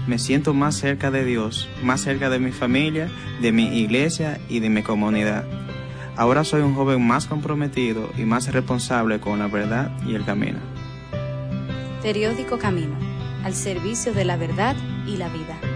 me siento más cerca de Dios, más cerca de mi familia, de mi iglesia y de mi comunidad. Ahora soy un joven más comprometido y más responsable con la verdad y el camino. Periódico Camino, al servicio de la verdad y la vida.